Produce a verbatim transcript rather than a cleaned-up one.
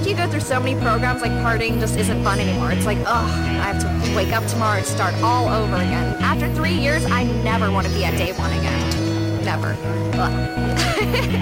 after you go through so many programs, like partying just isn't fun anymore. It's like, ugh, I have to wake up tomorrow and start all over again. After three years, I never want to be at day one again. Never. Ugh.